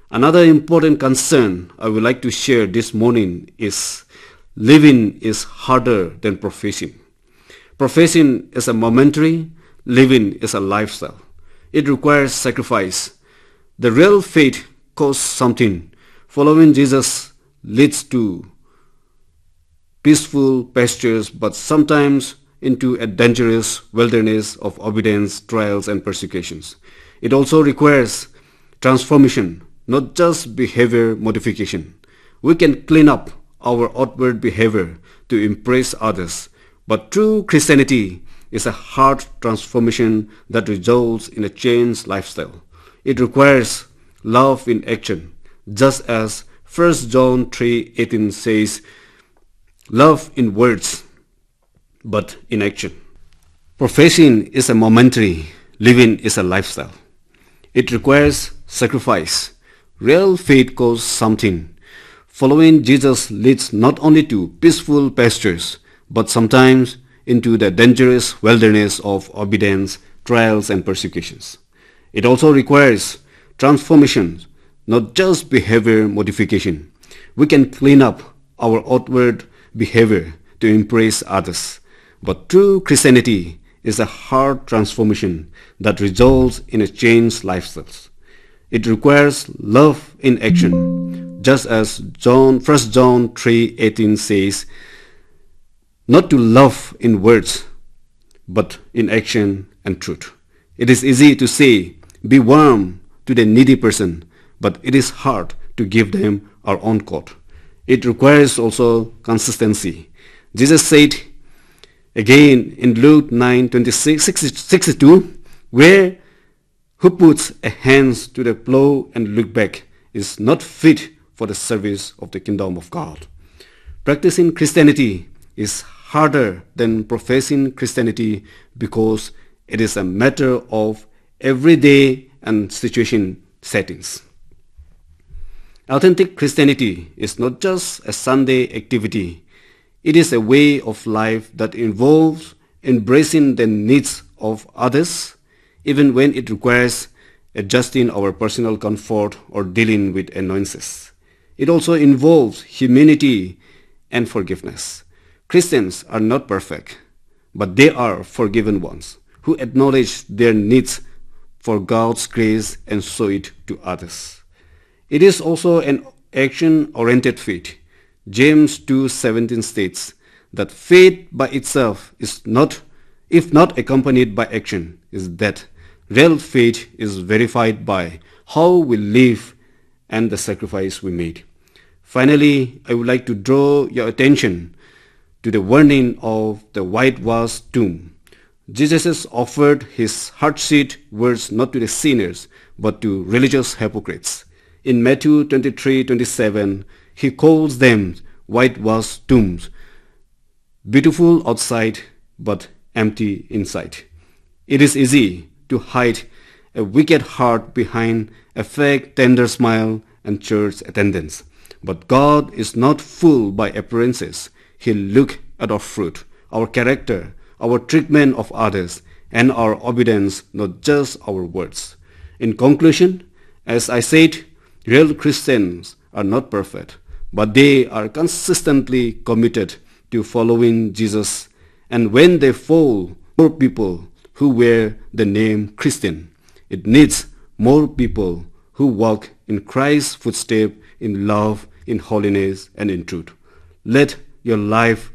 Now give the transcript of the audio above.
Another important concern I would like to share this morning is living is harder than professing. Professing is a momentary, living is a lifestyle. It requires sacrifice. The real faith costs something. Following Jesus leads to peaceful pastures, but sometimes into a dangerous wilderness of obedience, trials, and persecutions. It also requires transformation, not just behavior modification. We can clean up our outward behavior to impress others, but true Christianity is a heart transformation that results in a changed lifestyle. It requires love in action, just as 1 John 3:18 says, love in words, but in action. Professing is a momentary, living is a lifestyle. It requires sacrifice. Real faith costs something. Following Jesus leads not only to peaceful pastures, but sometimes into the dangerous wilderness of obedience, trials, and persecutions. It also requires transformation, not just behavior modification. We can clean up our outward behavior to impress others, but true Christianity is a heart transformation that results in a changed lifestyle. It requires love in action, just as 1 John 3:18 says, not to love in words, but in action and truth. It is easy to say, be warm to the needy person, but it is hard to give them our own coat. It requires also consistency. Jesus said again in Luke 9:62, who puts a hand to the plow and look back is not fit for the service of the kingdom of God. Practicing Christianity is harder than professing Christianity because it is a matter of everyday and situation settings. Authentic Christianity is not just a Sunday activity. It is a way of life that involves embracing the needs of others, even when it requires adjusting our personal comfort or dealing with annoyances. It also involves humanity and forgiveness. Christians are not perfect, but they are forgiven ones who acknowledge their needs for God's grace and show it to others. It is also an action-oriented faith. James 2:17 states that faith by itself is not, if not accompanied by action, is dead. Real faith is verified by how we live and the sacrifice we made. Finally, I would like to draw your attention to the warning of the whitewashed tomb. Jesus offered his hardship words not to the sinners, but to religious hypocrites. In Matthew 23:27, he calls them whitewashed tombs, beautiful outside but empty inside. It is easy to hide a wicked heart behind a fake tender smile and church attendance. But God is not fooled by appearances. He looks at our fruit, our character, our treatment of others, and our obedience, not just our words. In conclusion, as I said, real Christians are not perfect, but they are consistently committed to following Jesus. And when they fall, more people who wear the name Christian. It needs more people who walk in Christ's footsteps in love, in holiness, and in truth. Let your life